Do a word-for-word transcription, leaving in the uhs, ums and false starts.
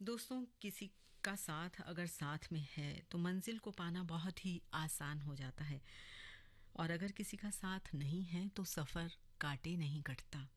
दोस्तों, किसी का साथ अगर साथ में है तो मंजिल को पाना बहुत ही आसान हो जाता है, और अगर किसी का साथ नहीं है तो सफ़र काटे नहीं कटता।